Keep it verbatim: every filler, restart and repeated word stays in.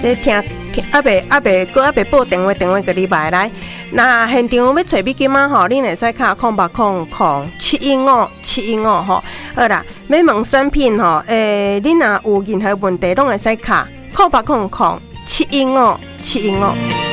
这听阿伯阿伯搁阿伯报电话，电话给你买来。那现场要找美金啊吼，恁会使卡空八空空七一五七一五吼。好啦，要问产品吼，诶、欸，恁若有任何问题，拢会使卡空八空空七一五七一五。